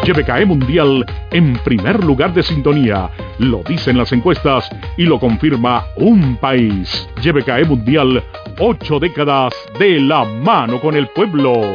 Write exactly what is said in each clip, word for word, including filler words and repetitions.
Y B K E Mundial en primer lugar de sintonía. Lo dicen las encuestas y lo confirma un país. Y B K E Mundial, ocho décadas de la mano con el pueblo.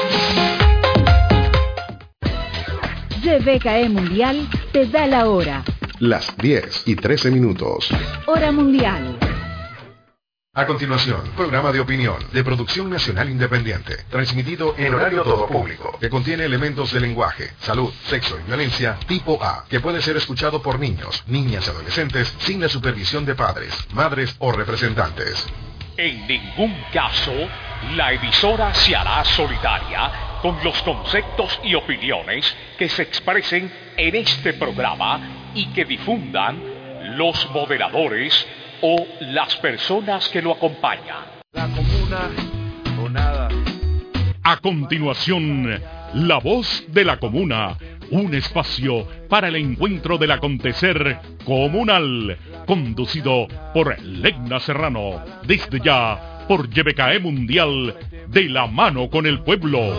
Y B K E Mundial te da la hora. Las diez y trece minutos. Hora mundial. A continuación, programa de opinión de producción nacional independiente, transmitido en horario todo público, que contiene elementos de lenguaje, salud, sexo y violencia tipo A, que puede ser escuchado por niños, niñas y adolescentes sin la supervisión de padres, madres o representantes. En ningún caso, la emisora se hará solidaria con los conceptos y opiniones que se expresen en este programa y que difundan los moderadores o las personas que lo acompañan. La comuna o nada. A continuación, La Voz de la Comuna, un espacio para el encuentro del acontecer comunal, conducido por Legna Serrano, desde ya por Y B K E Mundial, de la mano con el pueblo.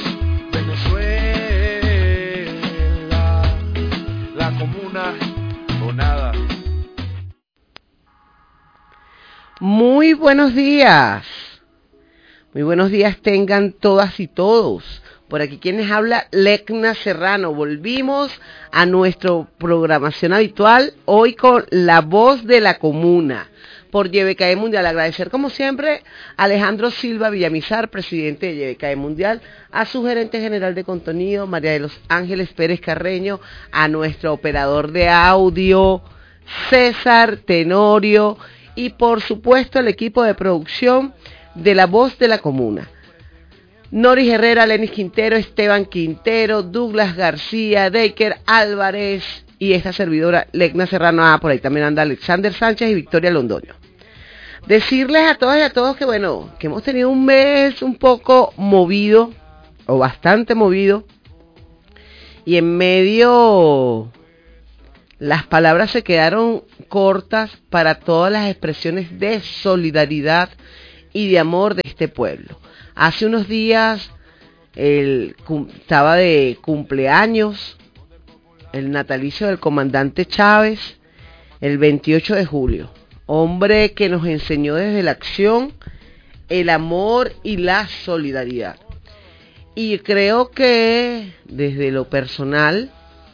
Venezuela, la comuna o nada. Muy buenos días, muy buenos días tengan todas y todos. Por aquí quienes habla Legna Serrano. Volvimos a nuestra programación habitual, hoy con La Voz de la Comuna, por Y B K E Mundial. Agradecer como siempre a Alejandro Silva Villamizar, presidente de Y B K E Mundial, a su gerente general de contenido, María de los Ángeles Pérez Carreño, a nuestro operador de audio, César Tenorio, y por supuesto el equipo de producción de La Voz de la Comuna. Noris Herrera, Lenis Quintero, Esteban Quintero, Douglas García, Deiker Álvarez y esta servidora Legna Serrano. Ah, por ahí también anda Alexander Sánchez y Victoria Londoño. Decirles a todas y a todos que bueno, que hemos tenido un mes un poco movido, o bastante movido, y en medio las palabras se quedaron cortas para todas las expresiones de solidaridad y de amor de este pueblo. Hace unos días el, estaba de cumpleaños el natalicio del comandante Chávez, el veintiocho de julio. Hombre que nos enseñó desde la acción el amor y la solidaridad. Y creo que desde lo personal,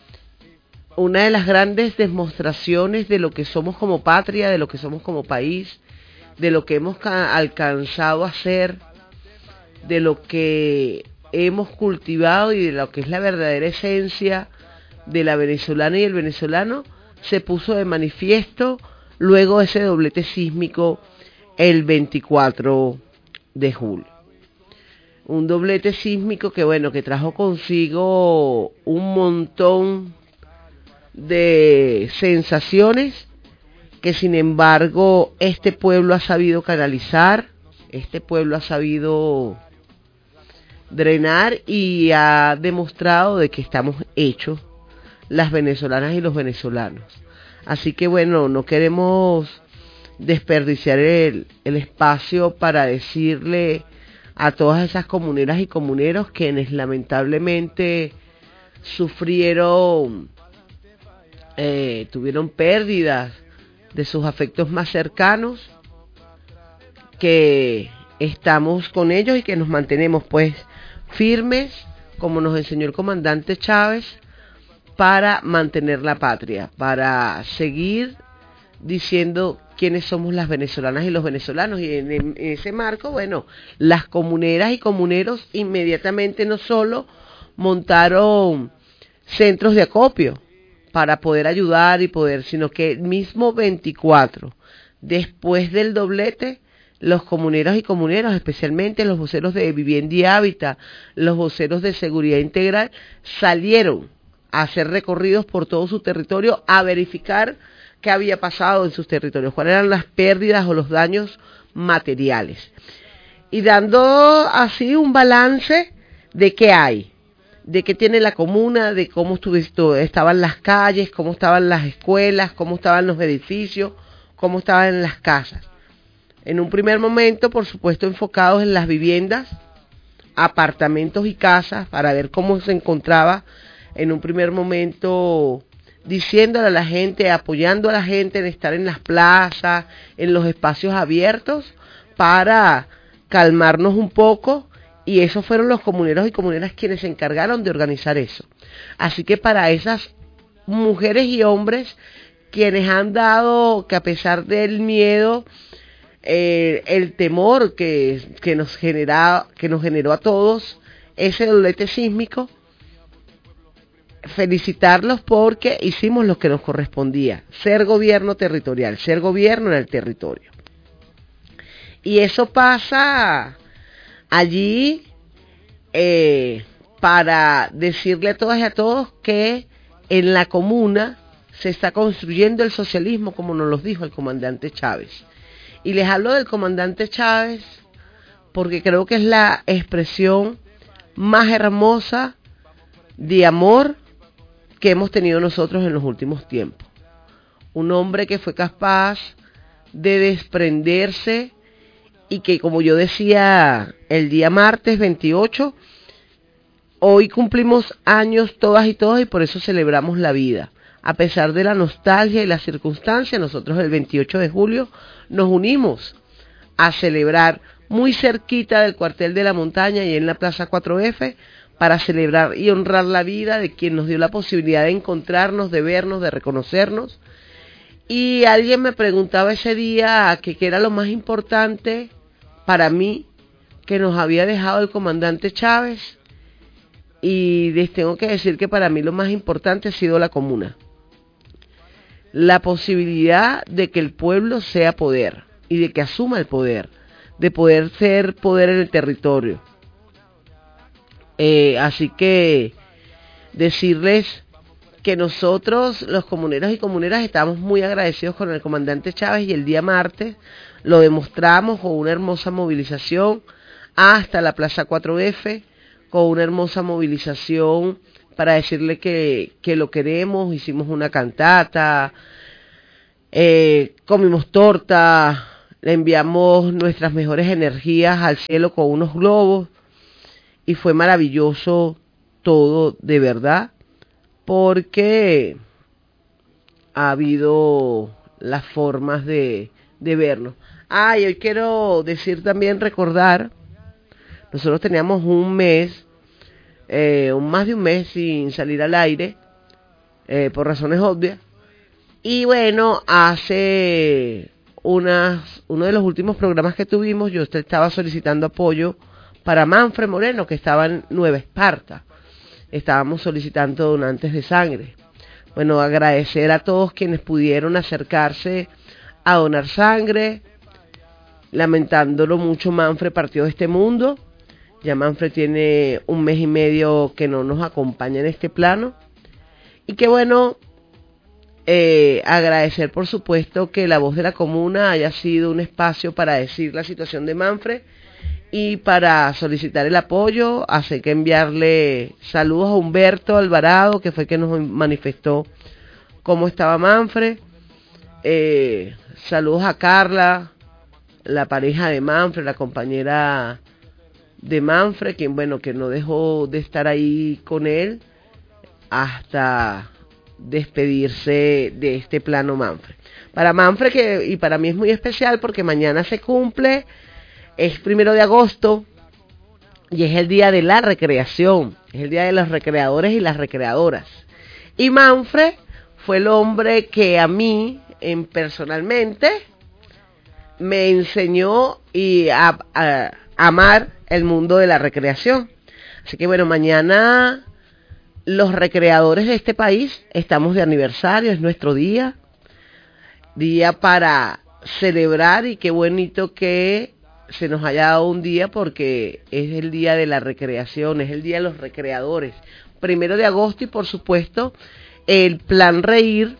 una de las grandes demostraciones de lo que somos como patria, de lo que somos como país, de lo que hemos ca- alcanzado a ser, de lo que hemos cultivado y de lo que es la verdadera esencia de la venezolana y el venezolano, se puso de manifiesto luego de ese doblete sísmico el veinticuatro de julio. Un doblete sísmico que bueno, que trajo consigo un montón de sensaciones que sin embargo este pueblo ha sabido canalizar, este pueblo ha sabido drenar y ha demostrado de que estamos hechos las venezolanas y los venezolanos. Así que bueno, no queremos desperdiciar el, el espacio para decirle a todas esas comuneras y comuneros quienes lamentablemente sufrieron, eh, tuvieron pérdidas de sus afectos más cercanos, que estamos con ellos y que nos mantenemos pues firmes, como nos enseñó el comandante Chávez, para mantener la patria, para seguir diciendo quiénes somos las venezolanas y los venezolanos. Y en, en ese marco, bueno, las comuneras y comuneros inmediatamente no solo montaron centros de acopio para poder ayudar y poder, sino que el mismo veinticuatro, después del doblete, los comuneros y comuneros, especialmente los voceros de Vivienda y Hábitat, los voceros de Seguridad Integral, salieron a hacer recorridos por todo su territorio a verificar qué había pasado en sus territorios, cuáles eran las pérdidas o los daños materiales. Y dando así un balance de qué hay, de qué tiene la comuna, de cómo estaban las calles, cómo estaban las escuelas, cómo estaban los edificios, cómo estaban las casas. En un primer momento, por supuesto, enfocados en las viviendas, apartamentos y casas, para ver cómo se encontraba en un primer momento diciéndole a la gente, apoyando a la gente en estar en las plazas, en los espacios abiertos, para calmarnos un poco, y esos fueron los comuneros y comuneras quienes se encargaron de organizar eso. Así que para esas mujeres y hombres quienes han dado, que a pesar del miedo, eh, el temor que, que nos genera, que nos generó a todos ese dolete sísmico, felicitarlos porque hicimos lo que nos correspondía, ser gobierno territorial, ser gobierno en el territorio. Y eso pasa allí eh, para decirle a todas y a todos que en la comuna se está construyendo el socialismo, como nos lo dijo el comandante Chávez. Y les hablo del comandante Chávez porque creo que es la expresión más hermosa de amor que hemos tenido nosotros en los últimos tiempos. Un hombre que fue capaz de desprenderse y que, como yo decía el día martes veintiocho, hoy cumplimos años todas y todos y por eso celebramos la vida. A pesar de la nostalgia y las circunstancias, nosotros el veintiocho de julio nos unimos a celebrar muy cerquita del cuartel de la montaña y en la Plaza cuatro efe, para celebrar y honrar la vida de quien nos dio la posibilidad de encontrarnos, de vernos, de reconocernos. Y alguien me preguntaba ese día que qué era lo más importante para mí que nos había dejado el comandante Chávez, y les tengo que decir que para mí lo más importante ha sido la comuna. La posibilidad de que el pueblo sea poder y de que asuma el poder, de poder ser poder en el territorio. Eh, así que decirles que nosotros, los comuneros y comuneras, estamos muy agradecidos con el comandante Chávez, y el día martes lo demostramos con una hermosa movilización hasta la Plaza cuatro efe, con una hermosa movilización para decirle que, que lo queremos. Hicimos una cantata, eh, comimos torta, le enviamos nuestras mejores energías al cielo con unos globos, y fue maravilloso todo, de verdad, porque ha habido las formas de, de vernos. Ah, y hoy quiero decir también, recordar, nosotros teníamos un mes, eh, un más de un mes sin salir al aire, eh, por razones obvias, y bueno, hace unas, uno de los últimos programas que tuvimos, yo estaba solicitando apoyo para Manfred Moreno, que estaba en Nueva Esparta. Estábamos solicitando donantes de sangre. Bueno, agradecer a todos quienes pudieron acercarse a donar sangre. Lamentándolo mucho, Manfred partió de este mundo. Ya Manfred tiene un mes y medio que no nos acompaña en este plano. Y que bueno, eh, agradecer por supuesto que La Voz de la Comuna haya sido un espacio para decir la situación de Manfred y para solicitar el apoyo. Hace que enviarle saludos a Humberto Alvarado, que fue quien nos manifestó cómo estaba Manfred. Eh, saludos a Carla, la pareja de Manfred, la compañera de Manfred, quien bueno, que no dejó de estar ahí con él hasta despedirse de este plano Manfred. Para Manfred, que y para mí es muy especial porque mañana se cumple, es primero de agosto y es el día de la recreación, es el día de los recreadores y las recreadoras. Y Manfred fue el hombre que a mí, en, personalmente, me enseñó y a, a, a amar el mundo de la recreación. Así que bueno, mañana los recreadores de este país estamos de aniversario, es nuestro día, día para celebrar, y qué bonito que se nos haya dado un día porque es el día de la recreación, es el día de los recreadores. Primero de agosto, y por supuesto el Plan Reír,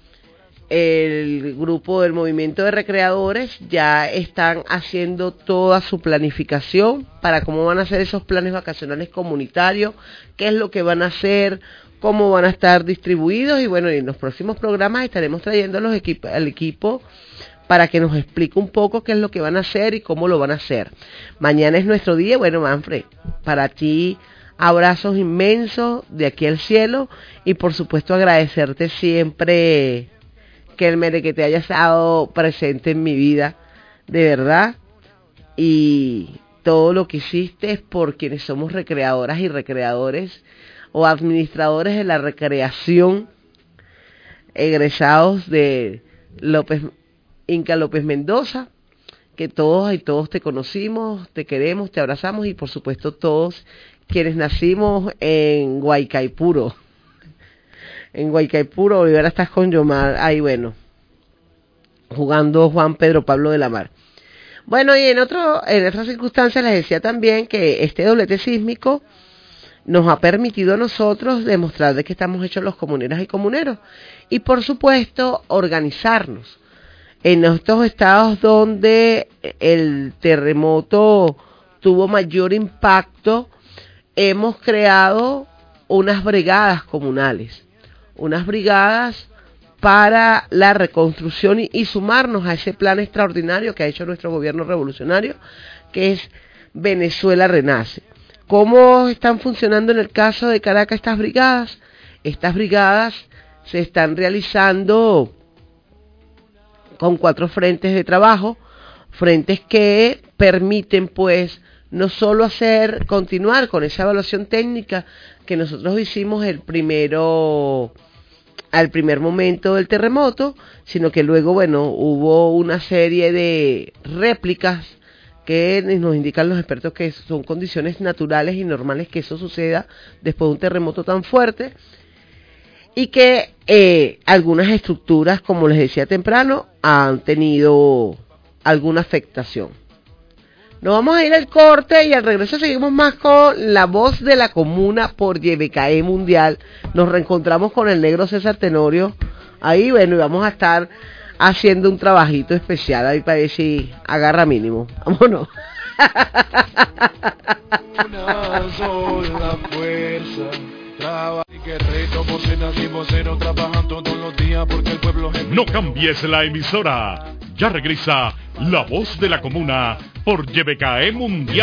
el grupo del movimiento de recreadores ya están haciendo toda su planificación para cómo van a ser esos planes vacacionales comunitarios, qué es lo que van a hacer, cómo van a estar distribuidos, y bueno, en los próximos programas estaremos trayendo a los equip- al equipo para que nos explique un poco qué es lo que van a hacer y cómo lo van a hacer. Mañana es nuestro día. Bueno, Manfred, para ti Abrazos inmensos de aquí al cielo y por supuesto agradecerte siempre que el Merequete haya estado presente en mi vida, de verdad, y todo lo que hiciste es por quienes somos recreadoras y recreadores o administradores de la recreación, egresados de López Inca López Mendoza, que todos y todos te conocimos, te queremos, te abrazamos y por supuesto todos quienes nacimos en Guaycaipuro. En Guaycaipuro, Olivera, estás con Yomar, ahí bueno, jugando Juan Pedro Pablo de la Mar. Bueno, y en otro, en otras circunstancias les decía también que este doblete sísmico nos ha permitido a nosotros demostrar de qué estamos hechos los comuneras y comuneros. Y por supuesto, organizarnos. En estos estados donde el terremoto tuvo mayor impacto, hemos creado unas brigadas comunales, unas brigadas para la reconstrucción y, y sumarnos a ese plan extraordinario que ha hecho nuestro gobierno revolucionario, que es Venezuela Renace. ¿Cómo están funcionando en el caso de Caracas estas brigadas? Estas brigadas se están realizando con cuatro frentes de trabajo, frentes que permiten pues no solo hacer, continuar con esa evaluación técnica que nosotros hicimos el primero, al primer momento del terremoto, sino que luego, bueno, hubo una serie de réplicas que nos indican los expertos que son condiciones naturales y normales que eso suceda después de un terremoto tan fuerte, y que eh, algunas estructuras, como les decía temprano, han tenido alguna afectación. Nos vamos a ir al corte y al regreso seguimos más con La Voz de la Comuna por Y B K E Mundial. Nos reencontramos con el negro César Tenorio. Ahí, bueno, y vamos a estar haciendo un trabajito especial ahí para ver si agarra mínimo. Vámonos. Una sola fuerza. Que reto, nacimos cero, trabajando todos los días porque el pueblo es... No cambies la emisora. Ya regresa La Voz de la Comuna por Y B K E Mundial.